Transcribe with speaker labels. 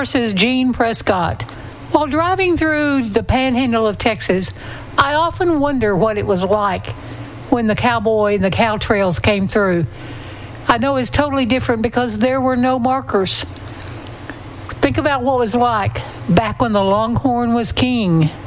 Speaker 1: says Gene Prescott. While driving through the panhandle of Texas, I often wonder what it was like when the cowboy and the cow trails came through. I know it's totally different because there were no markers. Think about what it was like back when the Longhorn was king.